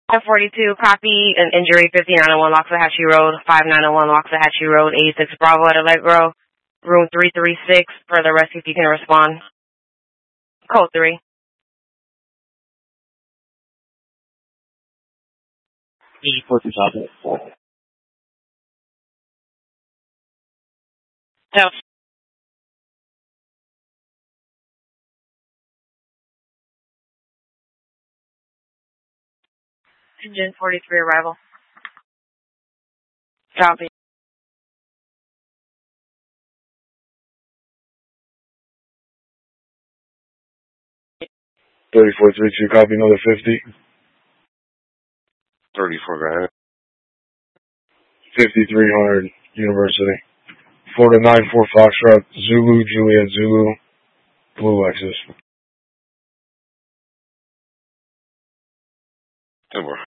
42, copy an injury, 5901 Loxahatchee Road, 5901 Loxahatchee Road, 86 Bravo at Allegro, room 336, further rescue if you can respond. Code 3. Yes. Engine 43 arrival. Copy. 3432, copy another 50. 34, go ahead. 5300 University. Florida 94 Foxtrot, Zulu, Juliet, Zulu, Blue Lexus. 10 more.